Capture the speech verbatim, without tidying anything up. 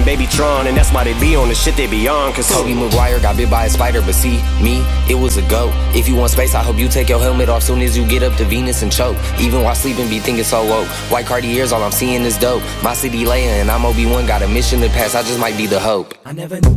baby Tron, and that's why they be on the shit they be on. Cause Tobey Maguire got bit by a spider, but see, me, it was a goat. If you want space, I hope you take your helmet off soon as you get up to Venus and choke. Even while sleeping, be thinking so woke. White Cartiers, all I'm seeing is dope. My city Leia and I'm Obi-Wan, got a mission to pass, I just might be the hope. I never knew